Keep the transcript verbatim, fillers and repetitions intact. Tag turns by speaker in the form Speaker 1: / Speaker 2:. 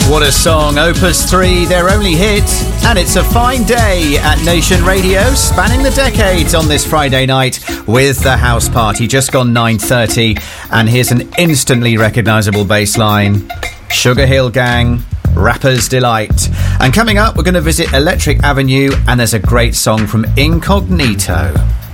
Speaker 1: What a song. Opus three, their only hit. And it's a fine day at Nation Radio, spanning the decades on this Friday night with the House Party. Just gone nine thirty. And here's an instantly recognisable bass line. Sugar Hill Gang, Rapper's Delight. And coming up, we're going to visit Electric Avenue, and there's a great song from Incognito.